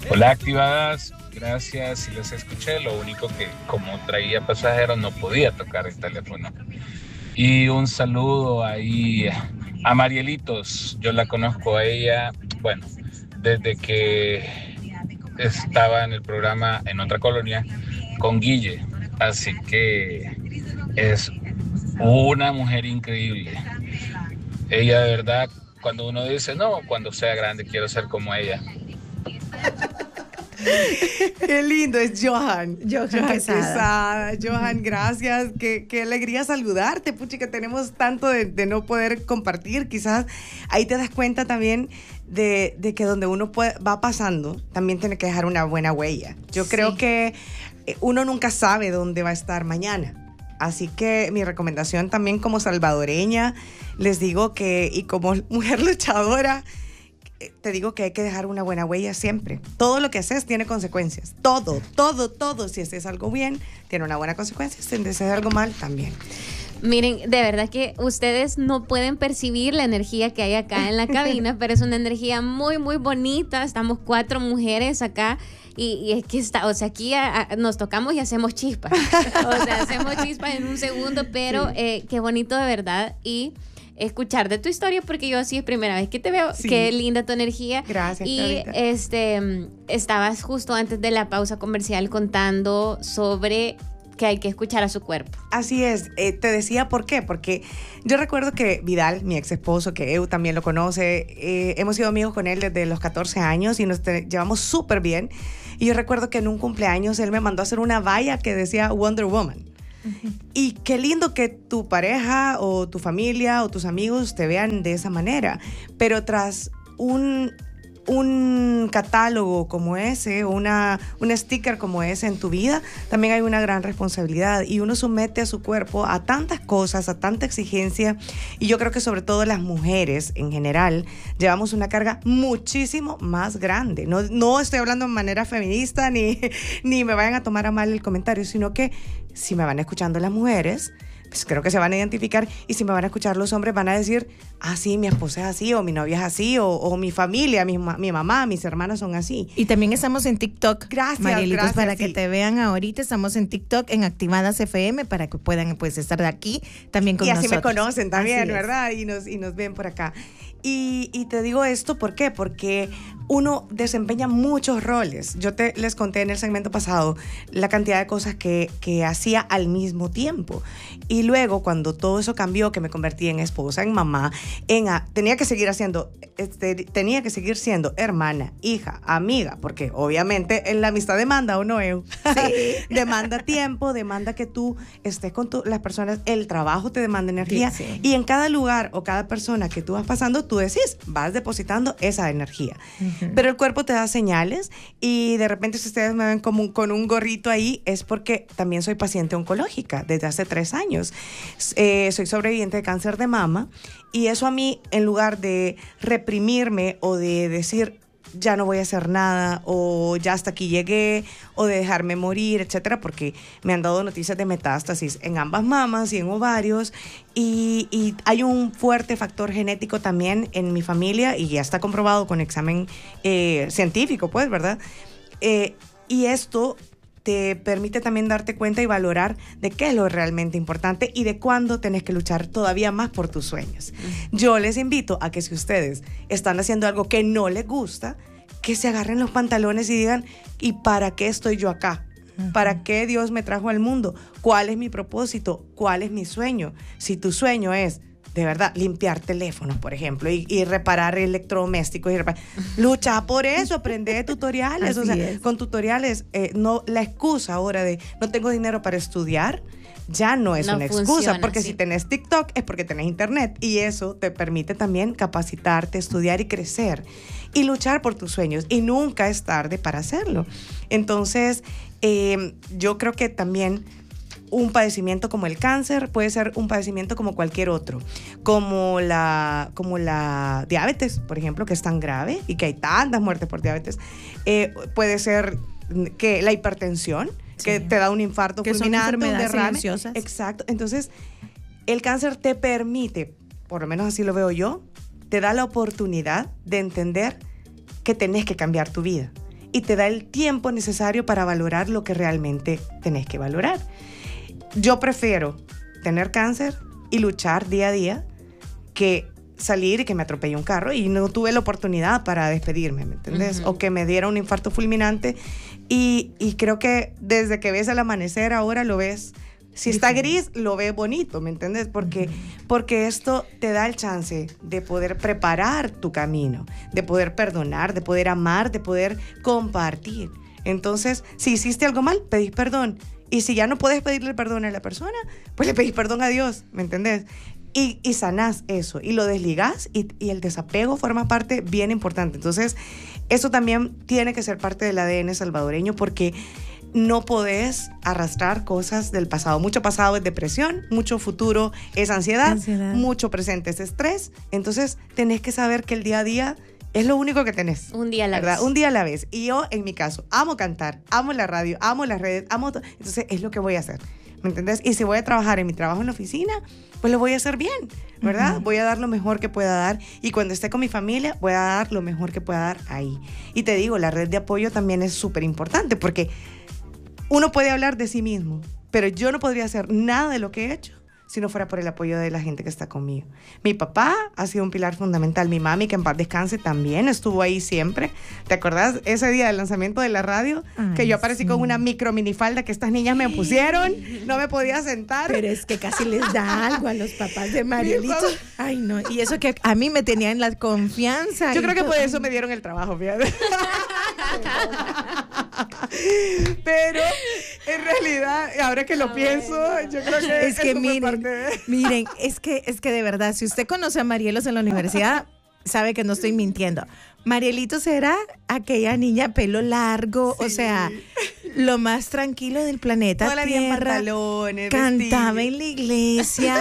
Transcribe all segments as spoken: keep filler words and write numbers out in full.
Hola, activadas. Gracias, si les escuché. Lo único que, como traía pasajeros, no podía tocar el teléfono. Y un saludo ahí a Marielitos. Yo la conozco a ella, bueno, desde que estaba en el programa en otra colonia con Guille. Así que es una mujer increíble. Ella de verdad, cuando uno dice, no, cuando sea grande quiero ser como ella. Qué lindo, es Johan. Johan, Johan Quesada. Quesada. Johan, gracias. Qué, qué alegría saludarte, puchi, que tenemos tanto de, de no poder compartir. Quizás ahí te das cuenta también de, de que donde uno puede, va pasando, también tiene que dejar una buena huella. Yo Sí. creo que eh, uno nunca sabe dónde va a estar mañana. Así que mi recomendación también como salvadoreña, les digo que, y como mujer luchadora, te digo que hay que dejar una buena huella siempre. Todo lo que haces tiene consecuencias. Todo, todo, todo. Si haces algo bien, tiene una buena consecuencia. Si haces algo mal, también. Miren, de verdad que ustedes no pueden percibir la energía que hay acá en la cabina, pero es una energía muy, muy bonita. Estamos cuatro mujeres acá y, y es que está, o sea, aquí a, a, nos tocamos y hacemos chispas. O sea, hacemos chispas en un segundo, pero sí. eh, qué bonito de verdad. Y escuchar de tu historia, porque yo sí es primera vez que te veo. Sí. Qué linda tu energía. Gracias, Y Clarita. este, estabas justo antes de la pausa comercial contando sobre que hay que escuchar a su cuerpo. Así es, eh, te decía por qué, porque yo recuerdo que Vidal, mi ex esposo, que Eu también lo conoce, eh, hemos sido amigos con él desde los catorce años y nos te, llevamos súper bien. Y yo recuerdo que en un cumpleaños él me mandó a hacer una valla que decía Wonder Woman. Uh-huh. Y qué lindo que tu pareja o tu familia o tus amigos te vean de esa manera, pero tras un... un catálogo como ese, una, un sticker como ese en tu vida, también hay una gran responsabilidad y uno somete a su cuerpo a tantas cosas, a tanta exigencia, y yo creo que sobre todo las mujeres en general llevamos una carga muchísimo más grande. No, no estoy hablando de manera feminista ni, ni me vayan a tomar a mal el comentario, sino que si me van escuchando las mujeres, pues creo que se van a identificar, y si me van a escuchar los hombres van a decir, ah, sí, mi esposa es así, o mi novia es así, o, o mi familia, mi, mi mamá, mis hermanas son así. Y también estamos en TikTok. Gracias, Marielitos, gracias, para sí. que te vean ahorita, estamos en TikTok, en Activadas F M, para que puedan pues estar de aquí también con y nosotros. Y así me conocen también, así ¿verdad? Y nos, y nos ven por acá. Y, y te digo esto, ¿por qué? Porque uno desempeña muchos roles. Yo te les conté en el segmento pasado la cantidad de cosas que, que hacía al mismo tiempo. Y luego, cuando todo eso cambió, que me convertí en esposa, en mamá, en a, tenía que seguir haciendo, este, tenía que seguir siendo hermana, hija, amiga, porque obviamente en la amistad demanda, ¿o no, Eu? Sí. Demanda tiempo, demanda que tú estés con tu, las personas, el trabajo te demanda energía. Sí, sí. Y en cada lugar o cada persona que tú vas pasando, tú decís, vas depositando esa energía. Uh-huh. Pero el cuerpo te da señales, y de repente si ustedes me ven como un, con un gorrito ahí, es porque también soy paciente oncológica desde hace tres años. Eh, soy sobreviviente de cáncer de mama, y eso a mí, en lugar de reprimirme o de decir ya no voy a hacer nada, o ya hasta aquí llegué, o de dejarme morir, etcétera, porque me han dado noticias de metástasis en ambas mamas y en ovarios, y, y hay un fuerte factor genético también en mi familia, y ya está comprobado con examen eh, científico, pues, ¿verdad? Eh, y esto te permite también darte cuenta y valorar de qué es lo realmente importante y de cuándo tenés que luchar todavía más por tus sueños. Uh-huh. Yo les invito a que si ustedes están haciendo algo que no les gusta, que se agarren los pantalones y digan, ¿y para qué estoy yo acá? Uh-huh. ¿Para qué Dios me trajo al mundo? ¿Cuál es mi propósito? ¿Cuál es mi sueño? Si tu sueño es, de verdad, limpiar teléfonos, por ejemplo, y, y reparar electrodomésticos, y reparar, lucha por eso, aprende tutoriales. Así o sea, es. Con tutoriales, eh, no, la excusa ahora de no tengo dinero para estudiar, ya no es no una excusa, porque sí. Si tenés TikTok es porque tenés internet, y eso te permite también capacitarte, estudiar y crecer y luchar por tus sueños, y nunca es tarde para hacerlo. Entonces, eh, yo creo que también un padecimiento como el cáncer puede ser un padecimiento como cualquier otro, como la, como la diabetes, por ejemplo, que es tan grave y que hay tantas muertes por diabetes. Eh, puede ser que la hipertensión, sí, que te da un infarto que fulminante, son un derrame. Silenciosas. Exacto. Entonces, el cáncer te permite, por lo menos así lo veo yo, te da la oportunidad de entender que tenés que cambiar tu vida. y te da el tiempo necesario para valorar lo que realmente tenés que valorar. Yo prefiero tener cáncer y luchar día a día que salir y que me atropelle un carro y no tuve la oportunidad para despedirme, ¿me entendés? Uh-huh. O que me diera un infarto fulminante y, y creo que desde que ves el amanecer ahora lo ves, si está gris lo ves bonito, ¿me entendés? Porque, uh-huh. porque esto te da el chance de poder preparar tu camino, de poder perdonar, de poder amar, de poder compartir. Entonces, si hiciste algo mal, pedís perdón. Y si ya no puedes pedirle perdón a la persona, pues le pedís perdón a Dios, ¿me entendés? Y, y sanás eso, y lo desligás, y, y el desapego forma parte bien importante. Entonces, eso también tiene que ser parte del A D N salvadoreño, porque no podés arrastrar cosas del pasado. Mucho pasado es depresión, mucho futuro es ansiedad, ansiedad. Mucho presente es estrés. Entonces, tenés que saber que el día a día es lo único que tenés. Un día a la ¿verdad? vez. Un día a la vez. Y yo, en mi caso, amo cantar, amo la radio, amo las redes, amo todo. Entonces, es lo que voy a hacer. ¿Me entendés? Y si voy a trabajar en mi trabajo en la oficina, pues lo voy a hacer bien, ¿verdad? Uh-huh. Voy a dar lo mejor que pueda dar. Y cuando esté con mi familia, voy a dar lo mejor que pueda dar ahí. Y te digo, la red de apoyo también es súper importante, porque uno puede hablar de sí mismo, pero yo no podría hacer nada de lo que he hecho si no fuera por el apoyo de la gente que está conmigo. Mi papá ha sido un pilar fundamental. Mi mami, que en paz descanse, también estuvo ahí siempre. ¿Te acordás ese día del lanzamiento de la radio? Ay, que yo aparecí sí. con una micro minifalda que estas niñas me pusieron. No me podía sentar. Pero es que casi les da algo a los papás de Marielito. Ay, no. Y eso que a mí me tenían la confianza. Yo creo que por eso me dieron el trabajo, fíjate. Pero en realidad, ahora que lo pienso, yo creo que es que miren, miren, es que es que de verdad, si usted conoce a Marielos en la universidad, sabe que no estoy mintiendo. Marielito será aquella niña pelo largo, sí. o sea, lo más tranquilo del planeta Toda Tierra. Cantaba vestir. En la iglesia.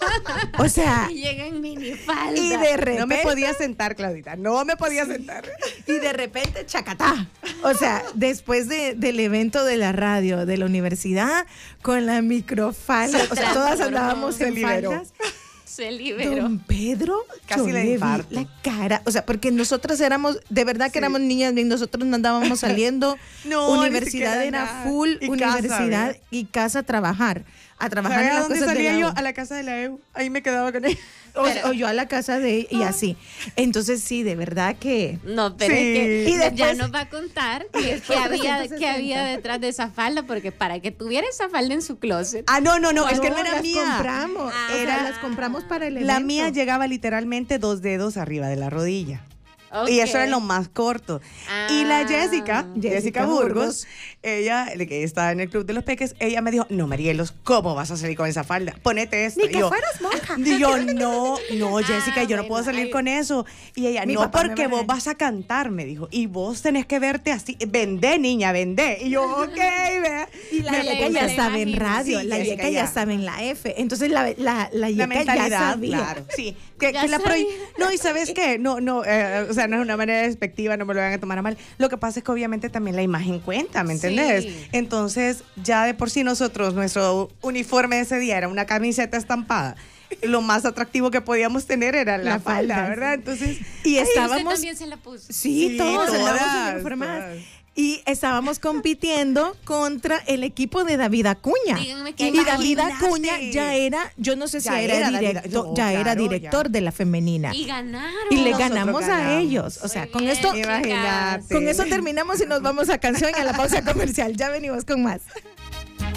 O sea, y llega en minifalda. Y de repente no me podía sentar, Claudita, no me podía sí. sentar. Y de repente chacatá. O sea, después de, del evento de la radio de la universidad con la microfalda, o sea, todas andábamos en faldas. Se liberó. Don Pedro casi le infarto. La cara, o sea, porque nosotras éramos, de verdad que sí. éramos niñas bien, nosotros no andábamos saliendo, no, universidad era nada. Full, y universidad casa, y casa a trabajar, a trabajar en las ¿dónde cosas salía de la yo? A la casa de la E U, ahí me quedaba con ella. O, o yo a la casa de y así. Entonces sí, de verdad que no, pero sí. es que y después, ya nos va a contar que, que había que había detrás de esa falda, porque para que tuviera esa falda en su closet. Ah, no, no, no, es no, que no era las mía. Compramos, ah, era, o sea, las compramos para el evento. La mía llegaba literalmente dos dedos arriba de la rodilla. Okay. Y eso era lo más corto. Ah, y la Jessica, Jessica, Jessica Burgos, Burgos, ella, que estaba en el Club de los Peques, ella me dijo, no, Marielos, ¿cómo vas a salir con esa falda? Ponete esto. Ni que yo, fueras monja. Y yo, no, no, Jessica, ah, yo bueno, no puedo salir ay, con eso. Y ella, no, porque vos vas a cantar, me dijo, y vos tenés que verte así. Vendé, niña, vendé. Y yo, ok, ve. Y la Yeca ya estaba en radio, sí, la Yeca ya estaba en la F. Entonces la, la, la Yeca ya sabía. Claro, sí. Que, que la pro... No, y ¿sabes qué? No, no, eh, o sea, no es una manera despectiva, no me lo van a tomar a mal. Lo que pasa es que obviamente también la imagen cuenta, ¿me entendés? Sí. Entonces, ya de por sí nosotros, nuestro uniforme de ese día era una camiseta estampada. Lo más atractivo que podíamos tener era la, la falda, falda, ¿verdad? Entonces, y estábamos... Usted también se la puso. Sí, sí todos andábamos uniformadas. Y estábamos compitiendo contra el equipo de David Acuña. Díganme que y David Acuña ya era, yo no sé si ya era, era directo, no, ya claro, era director ya. De la femenina. Y ganaron. Y le ganamos, ganamos a ellos. O sea, con esto, imagínate. Con eso terminamos y nos vamos a canción y a la pausa comercial. Ya venimos con más.